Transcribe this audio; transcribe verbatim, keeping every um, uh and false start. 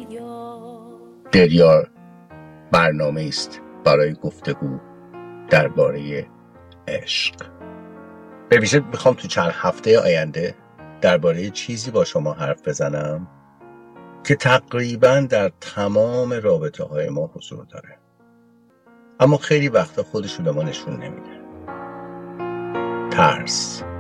دریار برنامه است برای گفتگو درباره عشق. به ویژه میخوام تو چند هفته آینده درباره چیزی با شما حرف بزنم که تقریبا در تمام رابطه های ما حضور داره، اما خیلی وقتا خودشو به ما نشون نمیده. ترس.